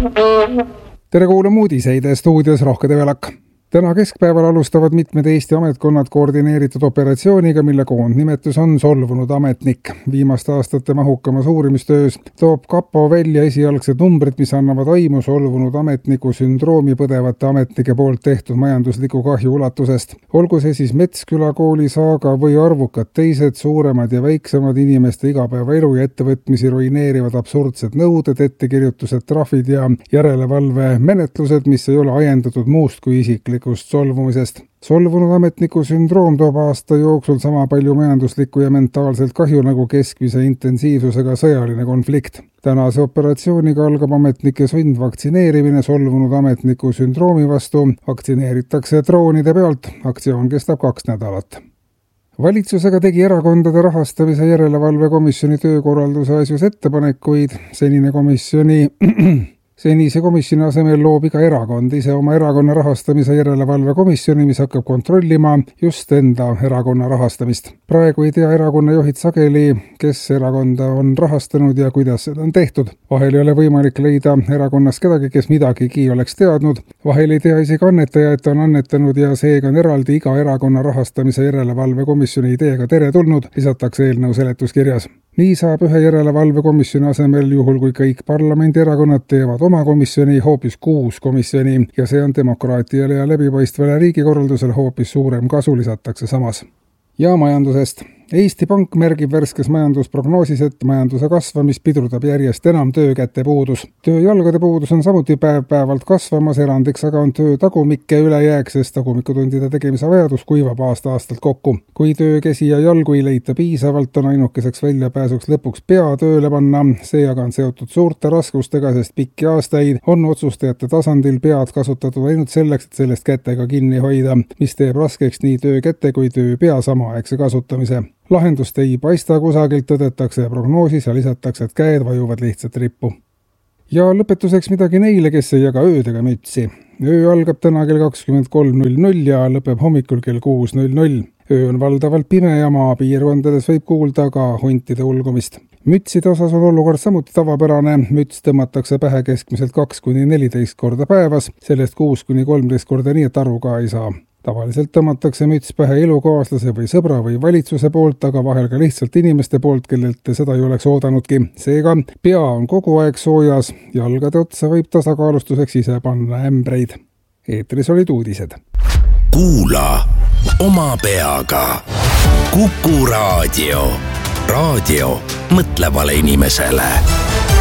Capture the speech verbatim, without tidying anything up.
Tere kuulama uudiseid, stuudios Rohke Develak. Täna keskpäeval alustavad mitmed Eesti ametkonnad koordineeritud operatsiooniga, mille koondnimetus on solvunud ametnik. Viimaste aastate mahukamas uurimistöös toob kapo välja esialgsed numbrid, mis annavad aimu solvunud ametniku sündroomi põdevate ametnike poolt tehtud majandusliku kahju ulatusest. Olgu see siis Metsküla kooli saaga või arvukad teised suuremad ja väiksemad inimeste igapäevaelu ja ettevõtmisi ruineerivad absurdsed nõuded, ettekirjutused, trahvid ja järelevalve menetlused, mis ei ole ajendatud muust kui isiklik solvumisest. Solvunud ametniku sündroom toob aasta jooksul sama palju majanduslikku ja mentaalselt kahju nagu keskmise intensiivsusega sõjaline konflikt. Tänase operatsiooniga algab ametnike sundvaktsineerimine solvunud ametniku sündroomi vastu. Vaktsineeritakse droonide pealt. Aktsioon kestab kaks nädalat. Valitsusega tegi erakondade rahastamise järelevalvekomisjoni töökorralduse asjus ettepanekuid. Senine komisjoni... Senise komisjoni asemel loob iga erakond ise oma erakonna rahastamise järelevalve komisjoni, mis hakkab kontrollima just enda erakonna rahastamist. Praegu ei tea erakonna juhid sageli, kes erakonda on rahastanud ja kuidas seda on tehtud. Vahel ei ole võimalik leida erakonnas kedagi, kes midagigi oleks teadnud. Vahel ei tea isegi annetaja, et on annetanud ja seega on eraldi iga erakonna rahastamise järelevalve komisjoni ideega teretulnud, lisatakse eelnõu seletuskirjas. Nii saab ühe järelevalvekomisjoni asemel juhul, kui kõik parlamendierakonnad teevad oma komisjoni hoopis kuus komisjoni ja see on demokraatiale ja läbipaistvale riigikorraldusele hoopis suurem kasu, lisatakse samas. Ja majandusest. Eesti Pank märgib värskes majandusprognoosis, et majanduse kasvamist pidurdab järjest enam töökäte puudus. Tööjalgade puudus on samuti päev-päevalt kasvamas, erandiks aga on töö tagumikke ülejääk, sest tagumikutundide tegemise vajadus kuivab aasta-aastalt kokku. Kui töökäsi ja jalgu ei leita piisavalt, on ainukeseks väljapääsuks lõpuks pea tööle panna. See aga on seotud suurte raskustega, sest pikki aastaid on otsustajate tasandil pead kasutatud ainult selleks, et sellest kätega kinni hoida, mis teeb raskeks nii töökäte kui töö pea samaaegse kasutamise. Lahendust ei paista kusagilt, tõdetakse prognoosis ja lisatakse, et käed vajuvad lihtsalt rippu. Ja lõpetuseks midagi neile, kes ei jaga öödega mütsi. Öö algab täna kell kakskümmend kolm null null ja lõpeb hommikul kell kuus null null. Öö on valdavalt pime ja maapiirkondades võib kuulda ka huntide ulgumist. Mütside osas on olukord samuti tavapärane. Müts tõmmatakse pähe keskmiselt kaks kuni neliteist korda päevas, sellest kuus kuni kolmteist korda nii, et aru ka ei saa. Tavaliselt tõmmatakse müts pähe elukaaslase või sõbra või valitsuse poolt, aga vahel ka lihtsalt inimeste poolt, kellelt seda ei oleks oodanudki. Seega pea on kogu aeg soojas, jalgade otsa võib tasakaalustuseks ise panna ämbreid. Eetris olid uudised. Kuula oma peaga. Kuku raadio. Raadio mõtlevale inimesele.